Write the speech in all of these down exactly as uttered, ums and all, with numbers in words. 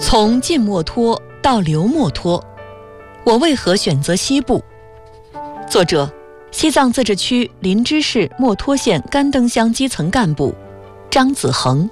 从晋墨脱到刘墨脱，我为何选择西部？作者：西藏自治区林芝市墨脱县甘登乡基层干部张子恒。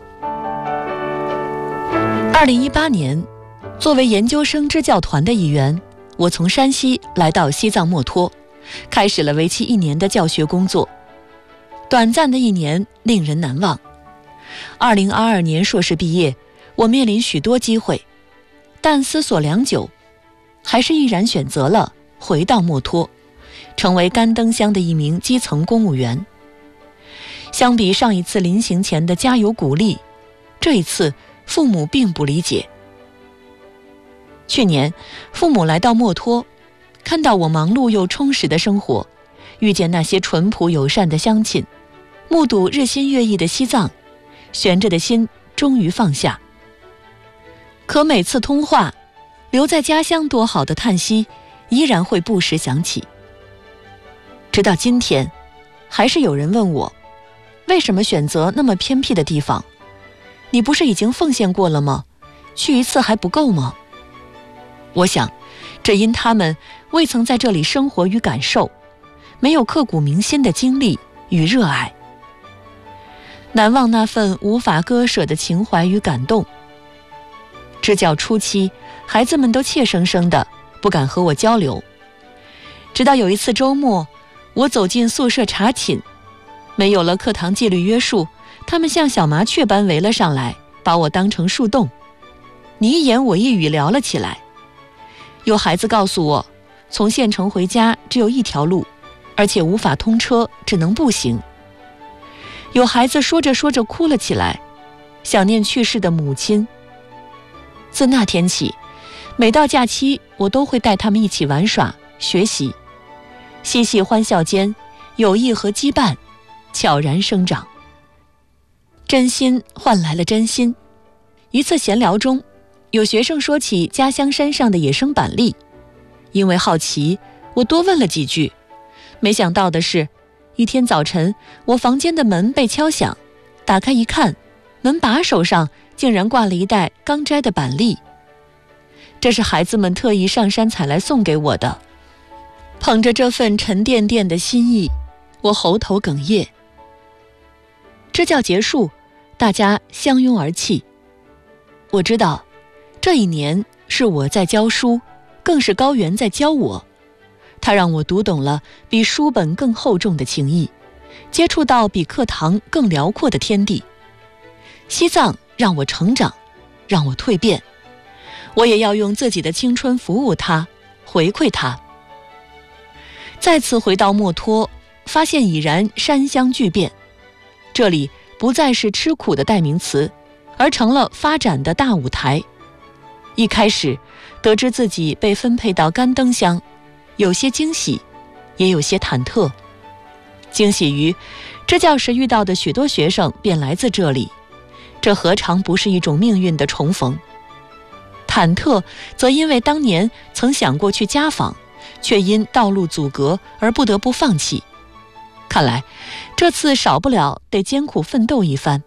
二零一八年，作为研究生支教团的一员，我从山西来到西藏墨脱，开始了为期一年的教学工作。短暂的一年令人难忘。二零二二年硕士毕业，我面临许多机会，但思索良久，还是毅然选择了回到墨脱，成为甘登乡的一名基层公务员。相比上一次临行前的加油鼓励，这一次父母并不理解。去年父母来到墨脱，看到我忙碌又充实的生活，遇见那些淳朴友善的乡亲，目睹日新月异的西藏，悬着的心终于放下。可每次通话，留在家乡多好的叹息依然会不时响起。直到今天，还是有人问我，为什么选择那么偏僻的地方？你不是已经奉献过了吗？去一次还不够吗？我想，这因他们未曾在这里生活与感受，没有刻骨铭心的经历与热爱。难忘那份无法割舍的情怀与感动。支教初期，孩子们都怯生生的不敢和我交流。直到有一次周末，我走进宿舍查寝，没有了课堂纪律约束，他们像小麻雀般围了上来，把我当成树洞。你一言我一语聊了起来。有孩子告诉我，从县城回家只有一条路，而且无法通车，只能步行。有孩子说着说着哭了起来，想念去世的母亲。自那天起，每到假期，我都会带他们一起玩耍、学习，嬉戏欢笑间，友谊和羁绊悄然生长。真心换来了真心。一次闲聊中，有学生说起家乡山上的野生板栗，因为好奇，我多问了几句。没想到的是，一天早晨，我房间的门被敲响，打开一看，门把手上竟然挂了一袋刚摘的板栗。这是孩子们特意上山采来送给我的。捧着这份沉甸甸的心意，我喉头哽咽。支教结束，大家相拥而泣。我知道，这一年是我在教书，更是高原在教我。他让我读懂了比书本更厚重的情谊，接触到比课堂更辽阔的天地。西藏让我成长，让我蜕变，我也要用自己的青春服务他，回馈他。再次回到墨脱，发现已然山乡巨变，这里不再是吃苦的代名词，而成了发展的大舞台。一开始得知自己被分配到甘登乡，有些惊喜，也有些忐忑。惊喜于支教时遇到的许多学生便来自这里，这何尝不是一种命运的重逢？忐忑则因为当年曾想过去家访，却因道路阻隔而不得不放弃。看来这次少不了得艰苦奋斗一番。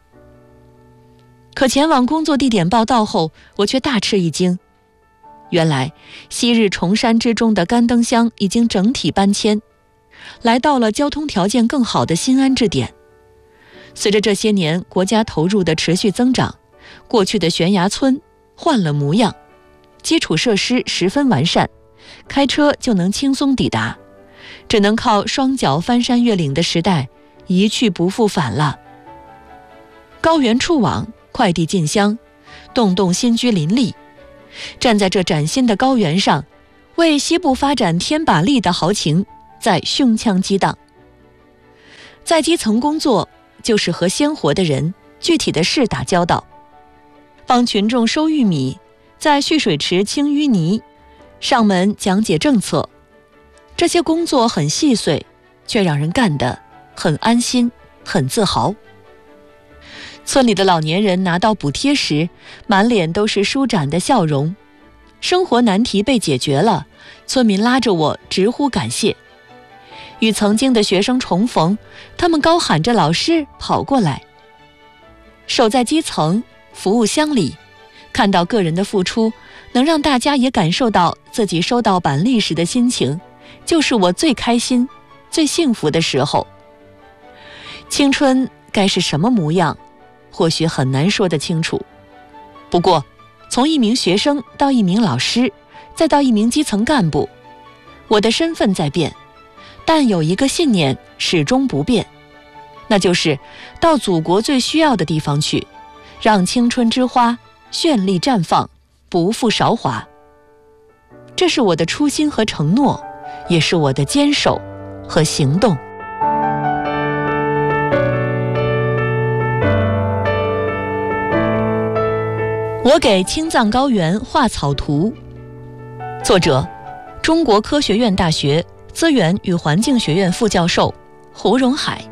可前往工作地点报到后，我却大吃一惊。原来昔日崇山之中的甘登乡已经整体搬迁，来到了交通条件更好的新安置点。随着这些年国家投入的持续增长，过去的悬崖村换了模样，基础设施十分完善，开车就能轻松抵达，只能靠双脚翻山越岭的时代一去不复返了。高原触网，快递进乡，栋栋新居林立。站在这崭新的高原上，为西部发展添把力的豪情在胸腔激荡。在基层工作，就是和鲜活的人、具体的事打交道，帮群众收玉米，在蓄水池清淤泥，上门讲解政策。这些工作很细碎，却让人干得很安心，很自豪。村里的老年人拿到补贴时，满脸都是舒展的笑容。生活难题被解决了，村民拉着我直呼感谢。与曾经的学生重逢，他们高喊着老师跑过来。守在基层，服务乡里， 看到个人的付出，能让大家也感受到自己收到板栗时的心情，就是我最开心、最幸福的时候。青春该是什么模样，或许很难说得清楚。不过，从一名学生到一名老师，再到一名基层干部，我的身份在变，但有一个信念始终不变，那就是到祖国最需要的地方去，让青春之花绚丽绽放，不负韶华。这是我的初心和承诺，也是我的坚守和行动。我给青藏高原画草图，作者：中国科学院大学资源与环境学院副教授胡荣海。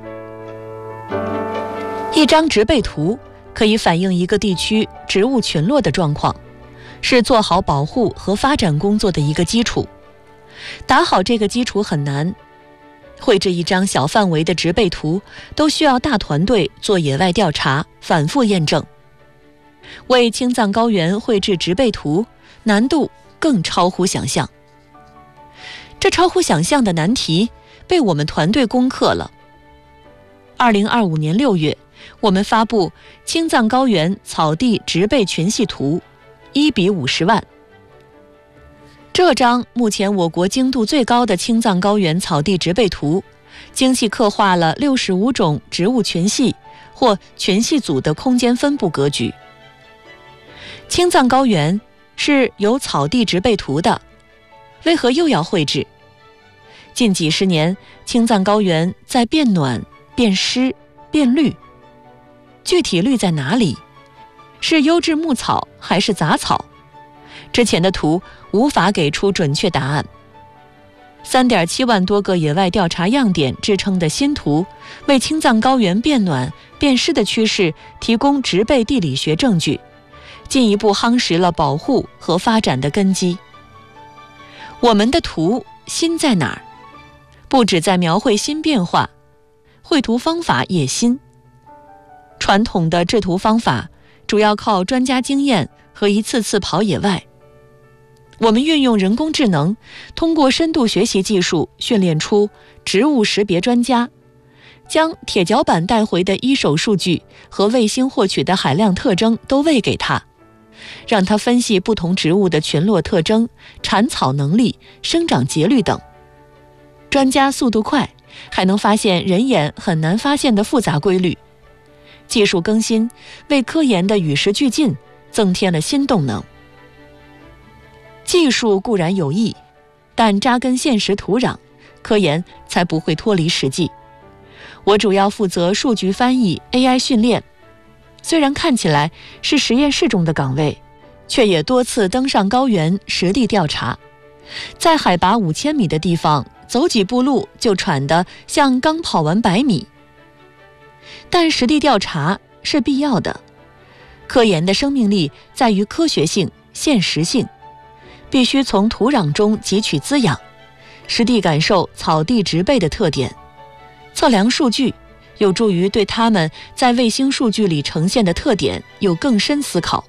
一张植被图可以反映一个地区植物群落的状况，是做好保护和发展工作的一个基础。打好这个基础很难，绘制一张小范围的植被图都需要大团队做野外调查，反复验证。为青藏高原绘制植被图，难度更超乎想象。这超乎想象的难题被我们团队攻克了。二零二五年六月，我们发布青藏高原草地植被群系图，一比五十万。这张目前我国精度最高的青藏高原草地植被图，精细刻画了六十五种植物群系或群系组的空间分布格局。青藏高原是有草地植被图的，为何又要绘制？近几十年，青藏高原在变暖、变湿、变绿，具体绿在哪里？是优质牧草还是杂草？之前的图无法给出准确答案。三点七万多个野外调查样点制成的新图，为青藏高原变暖、变湿的趋势提供植被地理学证据，进一步夯实了保护和发展的根基。我们的图新在哪儿？不只在描绘新变化，绘图方法也新。传统的制图方法主要靠专家经验和一次次跑野外，我们运用人工智能，通过深度学习技术训练出植物识别专家，将铁脚板带回的一手数据和卫星获取的海量特征都喂给他，让他分析不同植物的群落特征、产草能力、生长节律等。专家速度快，还能发现人眼很难发现的复杂规律。技术更新为科研的与时俱进增添了新动能。技术固然有益，但扎根现实土壤，科研才不会脱离实际。我主要负责数据翻译、A I 训练，虽然看起来是实验室中的岗位，却也多次登上高原实地调查，在海拔五千米的地方走几步路就喘得像刚跑完百米。但实地调查是必要的，科研的生命力在于科学性、现实性，必须从土壤中汲取滋养，实地感受草地植被的特点，测量数据，有助于对它们在卫星数据里呈现的特点有更深思考。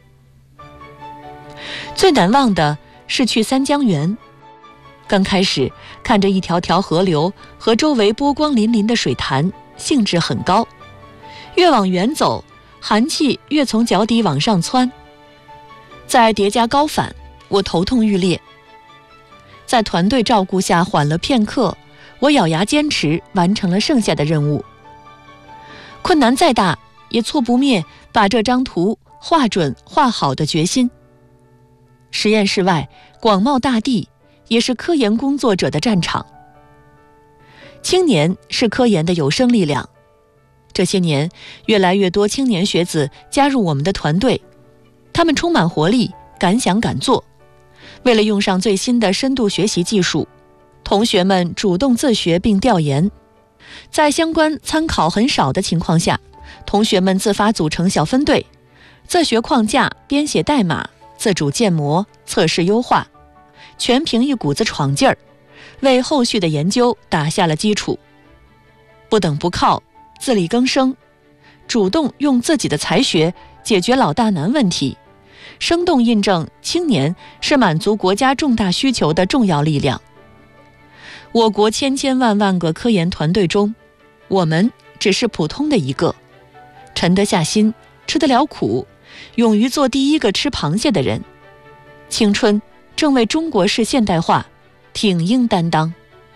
最难忘的是去三江源，刚开始看着一条条河流和周围波光粼粼的水潭，兴致很高，越往远走，寒气越从脚底往上窜，再叠加高反，我头痛欲裂。在团队照顾下缓了片刻，我咬牙坚持完成了剩下的任务。困难再大，也挫不灭把这张图画准画好的决心。实验室外广袤大地，也是科研工作者的战场。青年是科研的有生力量，这些年越来越多青年学子加入我们的团队，他们充满活力，敢想敢做。为了用上最新的深度学习技术，同学们主动自学并调研，在相关参考很少的情况下，同学们自发组成小分队，自学框架、编写代码、自主建模、测试优化，全凭一股子闯劲儿，为后续的研究打下了基础。不等不靠，自力更生，主动用自己的才学解决老大难问题， 生动印证青年是满足国家重大需求的重要力量。我国千千万万个科研团队中，我们只是普通的一个，沉得下心，吃得了苦，勇于做第一个吃螃蟹的人。青春正为中国式现代化挺膺担当。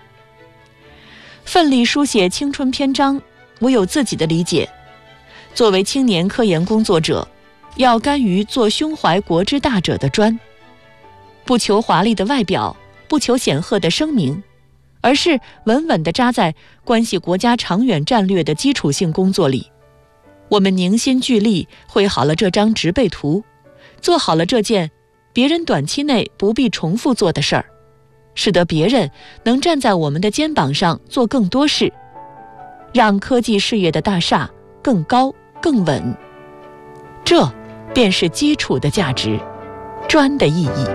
奋力书写青春篇章，我有自己的理解。作为青年科研工作者，要甘于做胸怀国之大者的专，不求华丽的外表，不求显赫的声名，而是稳稳地扎在关系国家长远战略的基础性工作里。我们凝心聚力，绘好了这张植被图，做好了这件别人短期内不必重复做的事儿，使得别人能站在我们的肩膀上做更多事，让科技事业的大厦更高更稳。这便是基础的价值，专的意义。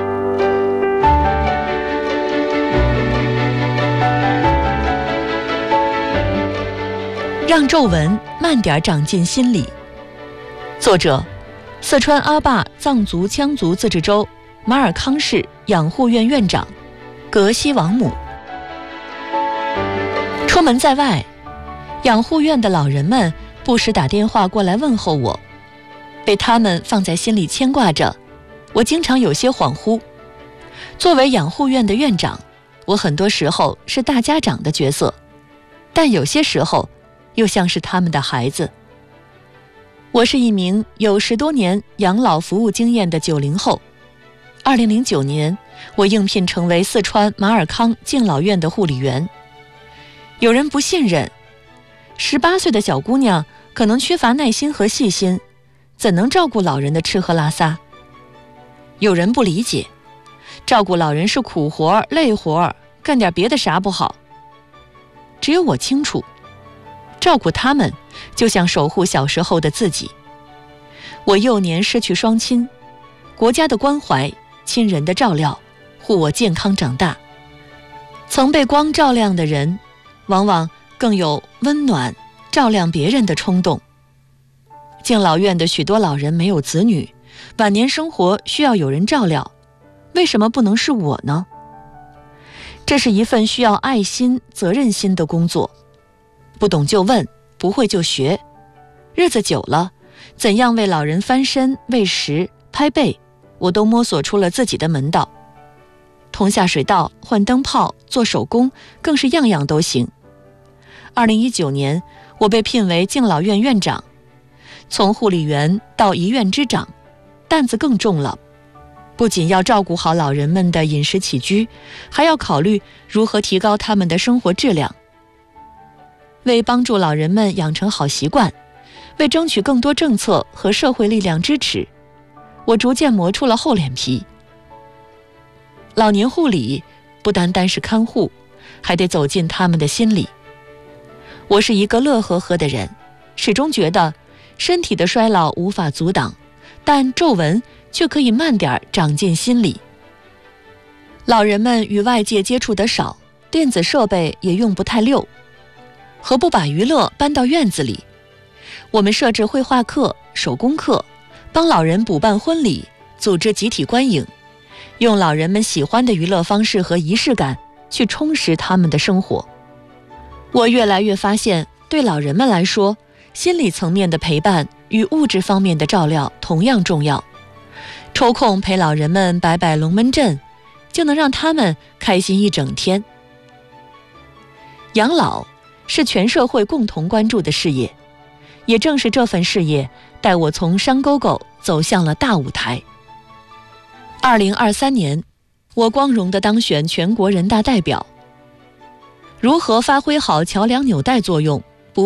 让皱纹慢点长进心里。作者：四川阿坝藏族羌族自治州马尔康市养护院院长格西王母。出门在外，养护院的老人们不时打电话过来问候我，被他们放在心里牵挂着，我经常有些恍惚。作为养护院的院长，我很多时候是大家长的角色，但有些时候又像是他们的孩子。我是一名有十多年养老服务经验的九零后。二零零九年，我应聘成为四川马尔康敬老院的护理员。有人不信任，十八岁的小姑娘可能缺乏耐心和细心，怎能照顾老人的吃喝拉撒？有人不理解，照顾老人是苦活累活，干点别的啥不好？只有我清楚，照顾他们就像守护小时候的自己。我幼年失去双亲，国家的关怀，亲人的照料，护我健康长大。曾被光照亮的人，往往更有温暖照亮别人的冲动。敬老院的许多老人没有子女，晚年生活需要有人照料，为什么不能是我呢？这是一份需要爱心、责任心的工作。不懂就问，不会就学。日子久了，怎样为老人翻身、喂食、拍背，我都摸索出了自己的门道。通下水道、换灯泡、做手工，更是样样都行。二零一九年，我被聘为敬老院院长，从护理员到一院之长，担子更重了。不仅要照顾好老人们的饮食起居，还要考虑如何提高他们的生活质量。为帮助老人们养成好习惯，为争取更多政策和社会力量支持，我逐渐磨出了厚脸皮。老年护理不单单是看护，还得走进他们的心里。我是一个乐呵呵的人，始终觉得身体的衰老无法阻挡，但皱纹却可以慢点长进心里。老人们与外界接触得少，电子设备也用不太溜，何不把娱乐搬到院子里？我们设置绘画课、手工课，帮老人补办婚礼，组织集体观影，用老人们喜欢的娱乐方式和仪式感去充实他们的生活。我越来越发现，对老人们来说，心理层面的陪伴与物质方面的照料同样重要。抽空陪老人们摆摆龙门阵，就能让他们开心一整天。养老是全社会共同关注的事业，也正是这份事业带我从山沟沟走向了大舞台。二零二三年，我光荣地当选全国人大代表。如何发挥好桥梁纽带作用，